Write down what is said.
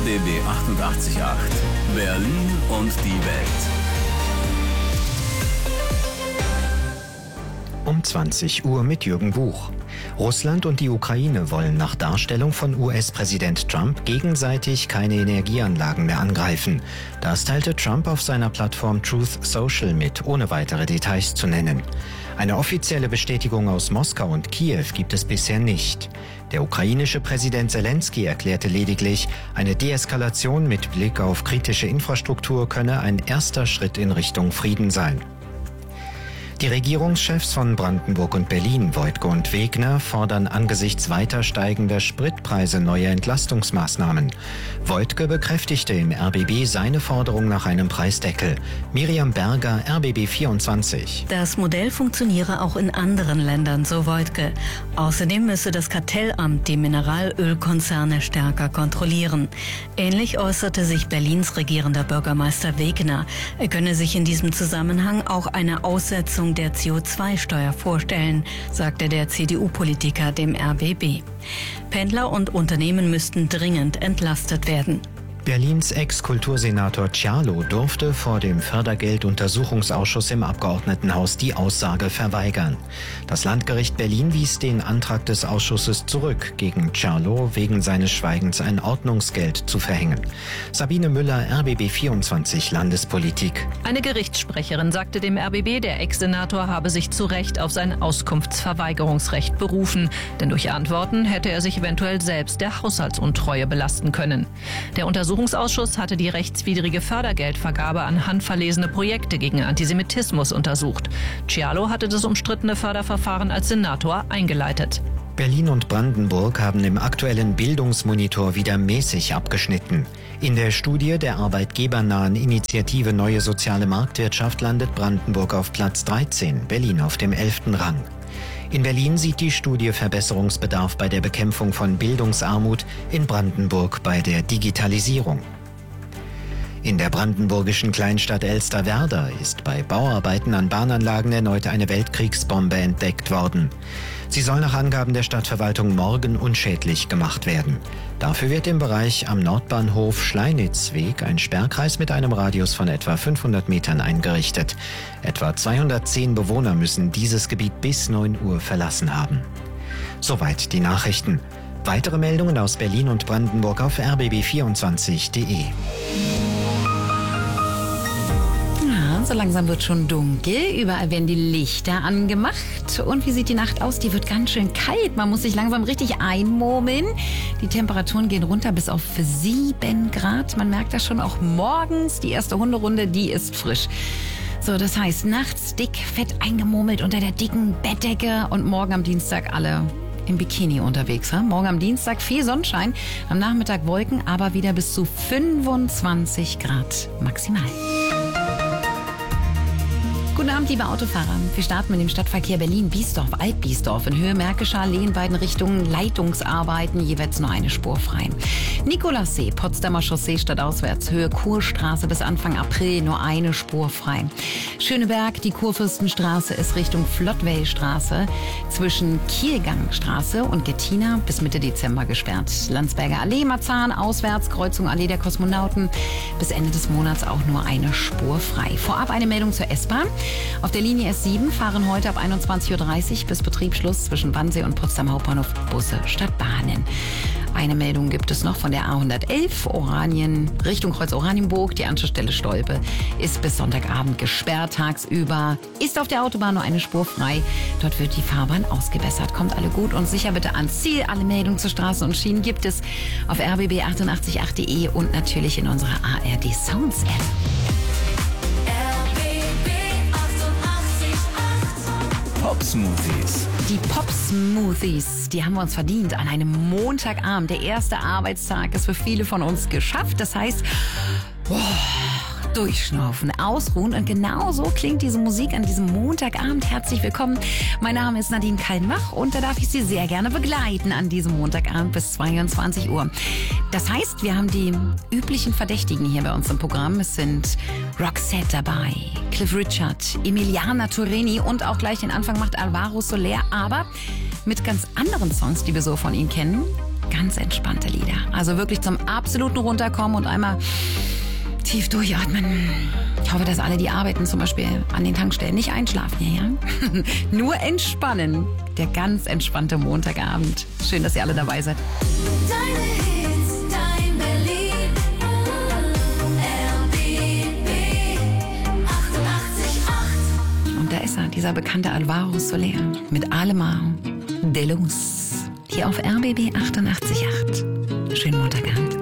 RBB 88.8 Berlin und die Welt. Um 20 Uhr mit Jürgen Buch. Russland und die Ukraine wollen nach Darstellung von US-Präsident Trump gegenseitig keine Energieanlagen mehr angreifen. Das teilte Trump auf seiner Plattform Truth Social mit, ohne weitere Details zu nennen. Eine offizielle Bestätigung aus Moskau und Kiew gibt es bisher nicht. Der ukrainische Präsident Zelensky erklärte lediglich, eine Deeskalation mit Blick auf kritische Infrastruktur könne ein erster Schritt in Richtung Frieden sein. Die Regierungschefs von Brandenburg und Berlin, Woidke und Wegner, fordern angesichts weiter steigender Spritpreise neue Entlastungsmaßnahmen. Woidke bekräftigte im RBB seine Forderung nach einem Preisdeckel. Miriam Berger, RBB 24. Das Modell funktioniere auch in anderen Ländern, so Woidke. Außerdem müsse das Kartellamt die Mineralölkonzerne stärker kontrollieren. Ähnlich äußerte sich Berlins regierender Bürgermeister Wegner. Er könne sich in diesem Zusammenhang auch eine Aussetzung der CO2-Steuer vorstellen, sagte der CDU-Politiker dem RBB. Pendler und Unternehmen müssten dringend entlastet werden. Berlins Ex-Kultursenator Cialo durfte vor dem Fördergelduntersuchungsausschuss im Abgeordnetenhaus die Aussage verweigern. Das Landgericht Berlin wies den Antrag des Ausschusses zurück, gegen Cialo wegen seines Schweigens ein Ordnungsgeld zu verhängen. Sabine Müller, RBB 24 Landespolitik. Eine Gerichtssprecherin sagte dem RBB, der Ex-Senator habe sich zu Recht auf sein Auskunftsverweigerungsrecht berufen, denn durch Antworten hätte er sich eventuell selbst der Haushaltsuntreue belasten können. Der Untersuchungsausschuss hatte die rechtswidrige Fördergeldvergabe an handverlesene Projekte gegen Antisemitismus untersucht. Cialo hatte das umstrittene Förderverfahren als Senator eingeleitet. Berlin und Brandenburg haben im aktuellen Bildungsmonitor wieder mäßig abgeschnitten. In der Studie der arbeitgebernahen Initiative Neue Soziale Marktwirtschaft landet Brandenburg auf Platz 13, Berlin auf dem 11. Rang. In Berlin sieht die Studie Verbesserungsbedarf bei der Bekämpfung von Bildungsarmut, in Brandenburg bei der Digitalisierung. In der brandenburgischen Kleinstadt Elsterwerda ist bei Bauarbeiten an Bahnanlagen erneut eine Weltkriegsbombe entdeckt worden. Sie soll nach Angaben der Stadtverwaltung morgen unschädlich gemacht werden. Dafür wird im Bereich am Nordbahnhof Schleinitzweg ein Sperrkreis mit einem Radius von etwa 500 Metern eingerichtet. Etwa 210 Bewohner müssen dieses Gebiet bis 9 Uhr verlassen haben. Soweit die Nachrichten. Weitere Meldungen aus Berlin und Brandenburg auf rbb24.de. So langsam wird schon dunkel, überall werden die Lichter angemacht. Und wie sieht die Nacht aus? Die wird ganz schön kalt. Man muss sich langsam richtig einmurmeln. Die Temperaturen gehen runter bis auf 7 Grad. Man merkt das schon auch morgens. Die erste Hunderunde, die ist frisch. So, das heißt, nachts dick, fett eingemurmelt unter der dicken Bettdecke und morgen am Dienstag alle im Bikini unterwegs. Morgen am Dienstag viel Sonnenschein, am Nachmittag Wolken, aber wieder bis zu 25 Grad maximal. Guten Abend, liebe Autofahrer. Wir starten mit dem Stadtverkehr Berlin-Biesdorf, Alt-Biesdorf. In Höhe Märkischer Lehen beiden Richtungen Leitungsarbeiten, jeweils nur eine Spur frei. Nikolassee, Potsdamer Chaussee stadtauswärts, Höhe Kurstraße bis Anfang April nur eine Spur frei. Schöneberg, die Kurfürstenstraße ist Richtung Flottwellstraße zwischen Kielgangstraße und Gettina bis Mitte Dezember gesperrt. Landsberger Allee, Marzahn, auswärts, Kreuzung Allee der Kosmonauten, bis Ende des Monats auch nur eine Spur frei. Vorab eine Meldung zur S-Bahn. Auf der Linie S7 fahren heute ab 21.30 Uhr bis Betriebsschluss zwischen Wannsee und Potsdam Hauptbahnhof Busse statt Bahnen. Eine Meldung gibt es noch von der A111 Oranien Richtung Kreuz Oranienburg. Die Anschlussstelle Stolpe ist bis Sonntagabend gesperrt. Tagsüber ist auf der Autobahn nur eine Spur frei. Dort wird die Fahrbahn ausgebessert. Kommt alle gut und sicher bitte ans Ziel. Alle Meldungen zu Straßen und Schienen gibt es auf rbb888.de und natürlich in unserer ARD Sounds App. Pop-Smoothies. Die Pop-Smoothies, die haben wir uns verdient an einem Montagabend. Der erste Arbeitstag ist für viele von uns geschafft. Das heißt, durchschnaufen, ausruhen. Und genau so klingt diese Musik an diesem Montagabend. Herzlich willkommen. Mein Name ist Nadine Kallenbach und da darf ich Sie sehr gerne begleiten an diesem Montagabend bis 22 Uhr. Das heißt, wir haben die üblichen Verdächtigen hier bei uns im Programm. Es sind Roxette dabei, Cliff Richard, Emiliana Torrini und auch gleich den Anfang macht Alvaro Soler, aber mit ganz anderen Songs, die wir so von ihnen kennen. Ganz entspannte Lieder. Also wirklich zum absoluten Runterkommen und einmal tief durchatmen. Ich hoffe, dass alle, die arbeiten, zum Beispiel an den Tankstellen, nicht einschlafen hier, ja? Nur entspannen. Der ganz entspannte Montagabend. Schön, dass ihr alle dabei seid. Deine Hits, dein Berlin, RBB 88,8. Und da ist er, dieser bekannte Alvaro Soler mit Alemar de Luz. Hier auf RBB 88,8. Schönen Montagabend.